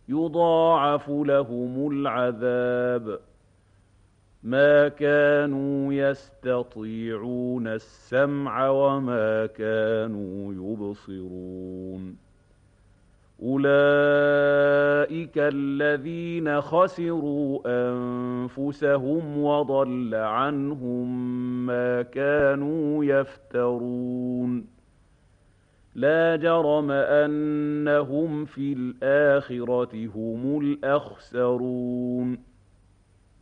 يضاعف لهم العذاب ما كانوا يستطيعون السمع وما كانوا يبصرون أولئك الذين خسروا أنفسهم وضل عنهم ما كانوا يفترون لا جرم أنهم في الآخرة هم الأخسرون